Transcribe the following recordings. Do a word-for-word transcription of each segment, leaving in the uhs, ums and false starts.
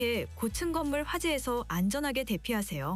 고층 건물 화재에서 안전하게 대피하세요.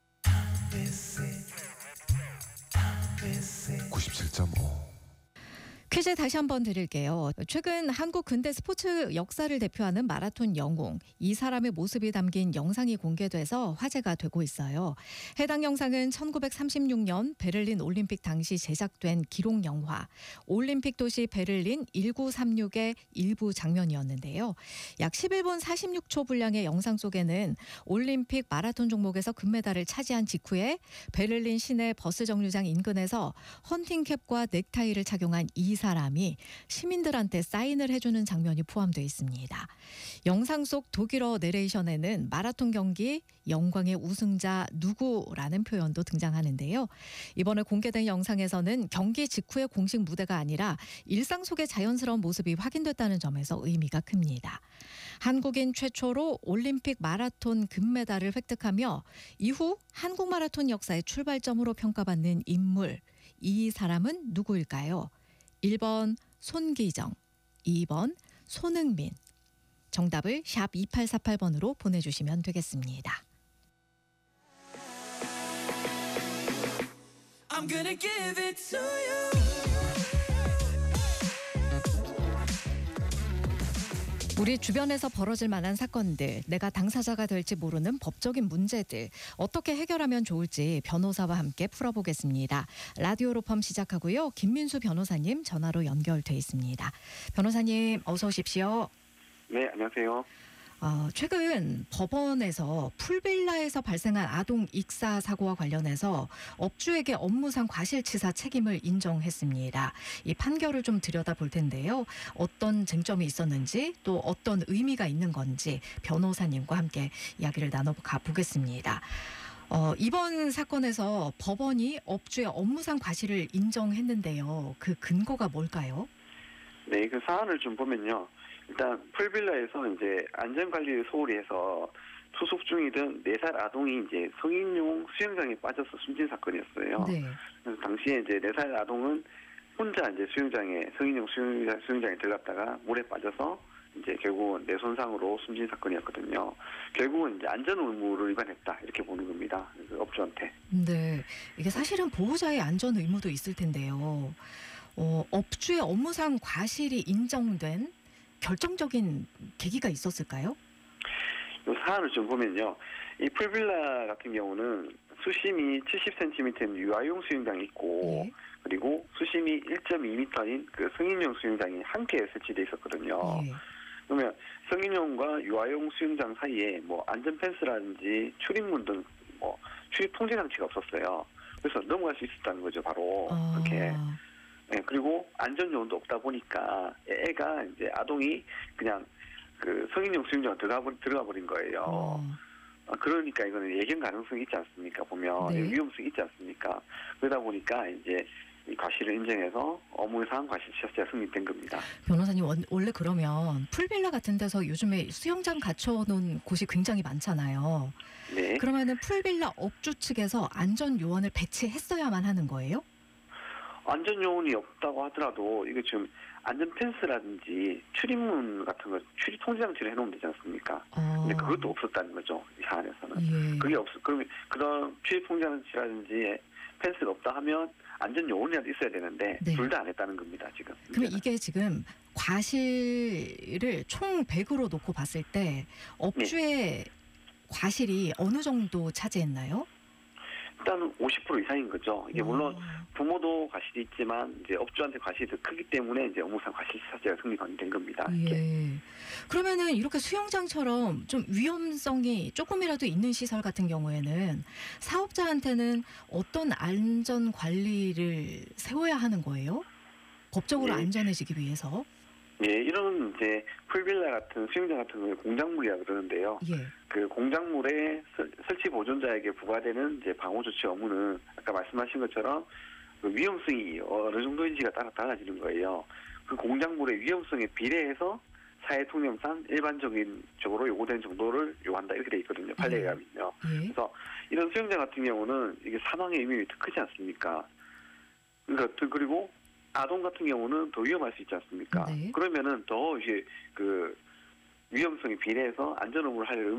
구십칠 점 오. 퀴즈 다시 한번 드릴게요. 최근 한국 근대 스포츠 역사를 대표하는 마라톤 영웅 이 사람의 모습이 담긴 영상이 공개돼서 화제가 되고 있어요. 해당 영상은 천구백삼십육 년 베를린 올림픽 당시 제작된 기록 영화 올림픽 도시 베를린 천구백삼십육의 일부 장면이었는데요. 약 십일 분 사십육 초 분량의 영상 속에는 올림픽 마라톤 종목에서 금메달을 차지한 직후에 베를린 시내 버스 정류장 인근에서 헌팅캡과 넥타이를 착용한 이 사람이 시민들한테 사인을 해주는 장면이 포함되어 있습니다. 영상 속 독일어 내레이션에는 마라톤 경기 영광의 우승자 누구라는 표현도 등장하는데요. 이번에 공개된 영상에서는 경기 직후의 공식 무대가 아니라 일상 속의 자연스러운 모습이 확인됐다는 점에서 의미가 큽니다. 한국인 최초로 올림픽 마라톤 금메달을 획득하며 이후 한국 마라톤 역사의 출발점으로 평가받는 인물, 이 사람은 누구일까요? 일 번 손기정, 이 번 손흥민. 정답을 샵 이팔사팔 번으로 보내주시면 되겠습니다. I'm gonna give it to you. 우리 주변에서 벌어질 만한 사건들, 내가 당사자가 될지 모르는 법적인 문제들, 어떻게 해결하면 좋을지 변호사와 함께 풀어보겠습니다. 라디오로 펌 시작하고요. 김민수 변호사님 전화로 연결돼 있습니다. 변호사님 어서 오십시오. 네, 안녕하세요. 어, 최근 법원에서 풀빌라에서 발생한 아동 익사 사고와 관련해서 업주에게 업무상 과실치사 책임을 인정했습니다. 이 판결을 좀 들여다볼 텐데요. 어떤 쟁점이 있었는지 또 어떤 의미가 있는 건지 변호사님과 함께 이야기를 나눠가 보겠습니다. 어, 이번 사건에서 법원이 업주의 업무상 과실을 인정했는데요. 그 근거가 뭘까요? 네, 그 사안을 좀 보면요. 일단 풀빌라에서 이제 안전관리를 소홀히 해서 투숙 중이던 네 살 아동이 이제 성인용 수영장에 빠져서 숨진 사건이었어요. 네. 그래서 당시에 이제 네 살 아동은 혼자 이제 수영장에 성인용 수영장, 수영장에 들어갔다가 물에 빠져서 이제 결국은 뇌손상으로 숨진 사건이었거든요. 결국은 이제 안전 의무를 위반했다 이렇게 보는 겁니다. 그 업주한테. 네, 이게 사실은 보호자의 안전 의무도 있을 텐데요. 어, 업주의 업무상 과실이 인정된 결정적인 계기가 있었을까요? 이 사안을 좀 보면요. 이 풀빌라 같은 경우는 수심이 칠십 센티미터인 유아용 수영장이 있고 예. 그리고 수심이 일 점 이 미터인 그 성인용 수영장이 함께 설치돼 있었거든요. 예. 그러면 성인용과 유아용 수영장 사이에 뭐 안전 펜스라든지 출입문 등 뭐 출입 통제 장치가 없었어요. 그래서 넘어갈 수 있었다는 거죠, 바로. 아. 그렇게. 네, 그리고 안전 요원도 없다 보니까 애가 이제 아동이 그냥 그 성인용 수영장 들어가 버린, 들어가 버린 거예요. 어. 아, 그러니까 이거는 예견 가능성이 있지 않습니까? 보면 네. 위험성이 있지 않습니까? 그러다 보니까 이제 이 과실을 인정해서 업무상 과실치사죄가 성립된 겁니다. 변호사님 원, 원래 그러면 풀빌라 같은 데서 요즘에 수영장 갖춰놓은 곳이 굉장히 많잖아요. 네. 그러면은 풀빌라 업주 측에서 안전 요원을 배치했어야만 하는 거예요? 안전 요원이 없다고 하더라도 이게 지금 안전 펜스라든지 출입문 같은 거 출입 통제 장치를 해놓으면 되지 않습니까? 어. 근데 그것도 없었다는 거죠, 이 사안에서는. 예. 그게 없어. 그러면 그런 출입 통제 장치라든지 펜스가 없다 하면 안전 요원이라도 있어야 되는데 네. 둘 다 안 했다는 겁니다, 지금. 그러면 이게 지금 과실을 총 백으로 놓고 봤을 때 업주의 네. 과실이 어느 정도 차지했나요? 일단 오십 퍼센트 이상인 거죠. 이게 물론 부모도 과실이 있지만 이제 업주한테 과실이 더 크기 때문에 이제 업무상 과실치사죄가 성립된 겁니다. 예. 그러면은 이렇게 수영장처럼 좀 위험성이 조금이라도 있는 시설 같은 경우에는 사업자한테는 어떤 안전 관리를 세워야 하는 거예요? 법적으로 예. 안전해지기 위해서? 예, 이런 이제 풀빌라 같은 수영장 같은 경우에 공작물이라 그러는데요. 예. 그 공작물의 설, 설치 보존자에게 부과되는 이제 방호 조치 업무는 아까 말씀하신 것처럼 그 위험성이 어느 정도인지가 따라 달라지는 거예요. 그 공작물의 위험성에 비례해서 사회 통념상 일반적인 적으로 요구되는 정도를 요한다 이렇게 돼 있거든요. 판례에 가면요. 예. 그래서 이런 수영장 같은 경우는 이게 사망의 의미가 더 크지 않습니까? 그러니까 그리고 아동 같은 경우는 더 위험할 수 있지 않습니까? 네. 그러면은 더 이제 그 위험성에 비례해서 안전 업무를 할